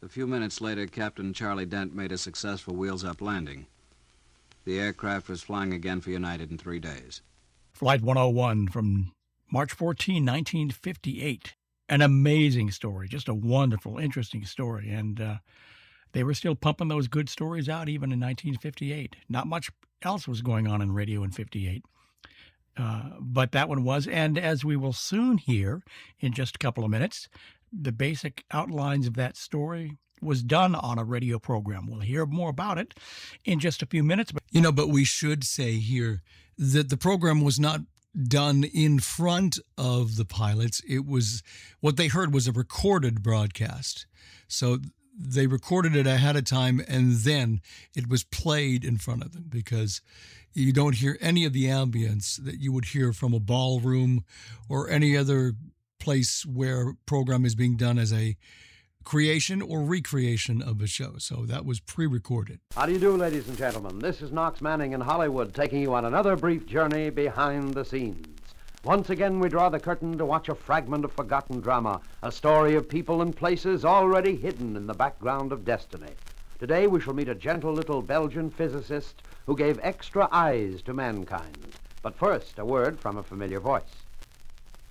A few minutes later, Captain Charlie Dent made a successful wheels-up landing. The aircraft was flying again for United in 3 days. Flight 101 from March 14, 1958. An amazing story, just a wonderful, interesting story. And they were still pumping those good stories out even in 1958. Not much else was going on in radio in 58. But that one was. And as we will soon hear in just a couple of minutes, the basic outlines of that story was done on a radio program. We'll hear more about it in just a few minutes. But we should say here that the program was not done in front of the pilots. It was, what they heard was a recorded broadcast. So they recorded it ahead of time, and then it was played in front of them, because you don't hear any of the ambience that you would hear from a ballroom or any other place where a program is being done as a creation or recreation of a show. So that was pre-recorded. How do you do, ladies and gentlemen? This is Knox Manning in Hollywood, taking you on another brief journey behind the scenes. Once again, we draw the curtain to watch a fragment of forgotten drama, a story of people and places already hidden in the background of destiny. Today, we shall meet a gentle little Belgian physicist who gave extra eyes to mankind. But first, a word from a familiar voice.